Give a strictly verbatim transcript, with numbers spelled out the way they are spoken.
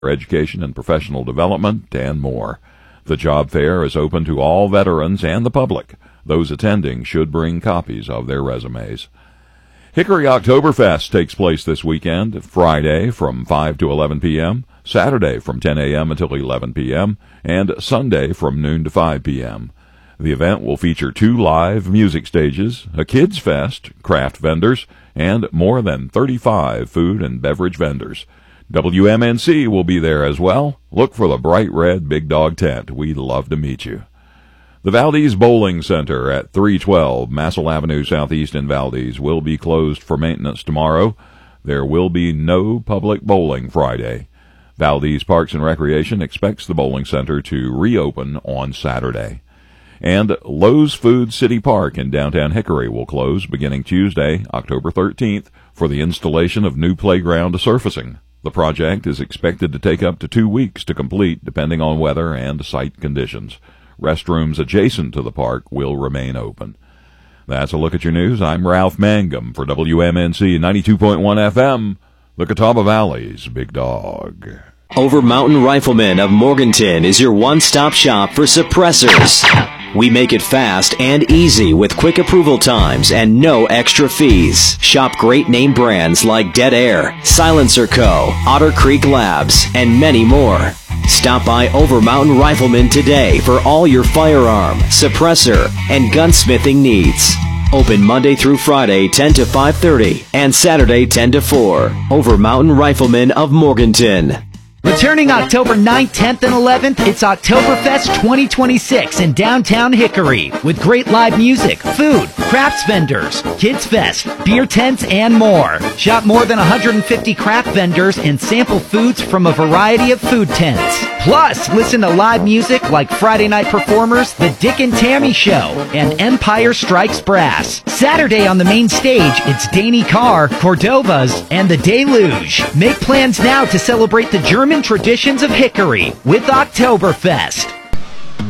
education and professional development, and more. The job fair is open to all veterans and the public. Those attending should bring copies of their resumes. Hickory Oktoberfest takes place this weekend, Friday from five to eleven p.m., Saturday from ten a.m. until eleven p.m., and Sunday from noon to five p.m. The event will feature two live music stages, a kids' fest, craft vendors, and more than thirty-five food and beverage vendors. W M N C will be there as well. Look for the bright red Big Dog tent. We'd love to meet you. The Valdez Bowling Center at three twelve Massell Avenue Southeast in Valdez will be closed for maintenance tomorrow. There will be no public bowling Friday. Valdez Parks and Recreation expects the bowling center to reopen on Saturday. And Lowe's Food City Park in downtown Hickory will close beginning Tuesday, October thirteenth, for the installation of new playground surfacing. The project is expected to take up to two weeks to complete, depending on weather and site conditions. Restrooms adjacent to the park will remain open. That's a look at your news. I'm Ralph Mangum for W M N C ninety-two point one F M, the Catawba Valley's Big Dog. Overmountain Rifleman of Morganton is your one-stop shop for suppressors. We make it fast and easy with quick approval times and no extra fees. Shop great name brands like Dead Air, Silencer Co., Otter Creek Labs, and many more. Stop by Overmountain Rifleman today for all your firearm, suppressor, and gunsmithing needs. Open Monday through Friday, ten to five thirty, and Saturday, ten to four. Overmountain Rifleman of Morganton. Returning October ninth, tenth, and eleventh, it's Oktoberfest twenty twenty-six in downtown Hickory with great live music, food, crafts vendors, kids fest, beer tents, and more. Shop more than one hundred fifty craft vendors and sample foods from a variety of food tents. Plus, listen to live music like Friday night performers, The Dick and Tammy Show, and Empire Strikes Brass. Saturday on the main stage, it's Danny Carr, Cordovas, and The Deluge. Make plans now to celebrate the German traditions of Hickory with Oktoberfest.